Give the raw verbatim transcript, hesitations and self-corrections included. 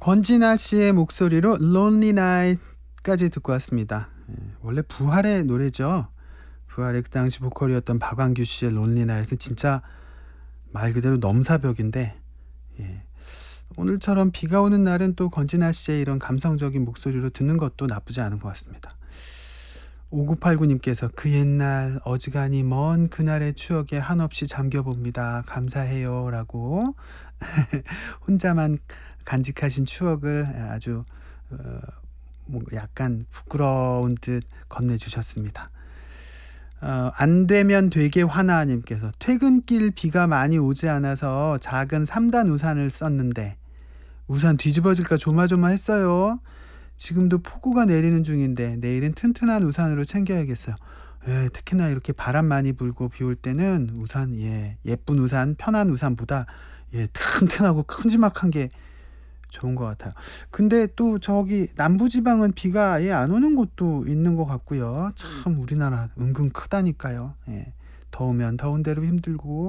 권진아 씨의 목소리로 Lonely Night까지 듣고 왔습니다. 예, 원래 부활의 노래죠. 부활의 그 당시 보컬이었던 박완규 씨의 Lonely Night은 진짜 말 그대로 넘사벽인데, 예, 오늘처럼 비가 오는 날은 또 권진아 씨의 이런 감성적인 목소리로 듣는 것도 나쁘지 않은 것 같습니다. 오구팔구 님께서 그 옛날 어지간히 먼 그날의 추억에 한없이 잠겨봅니다. 감사해요 라고 혼자만 간직하신 추억을 아주 어, 뭐 약간 부끄러운 듯 건네주셨습니다. 어, 안되면 되게 화나님께서 퇴근길 비가 많이 오지 않아서 작은 삼 단 우산을 썼는데 우산 뒤집어질까 조마조마했어요. 지금도 폭우가 내리는 중인데 내일은 튼튼한 우산으로 챙겨야겠어요. 예, 특히나 이렇게 바람 많이 불고 비 올 때는 우산, 예, 예쁜 우산, 편한 우산보다 예, 튼튼하고 큼지막한 게 좋은 것 같아요. 근데 또 저기 남부지방은 비가 아예 안 오는 곳도 있는 것 같고요. 참 우리나라 은근 크다니까요. 예, 더우면 더운 대로 힘들고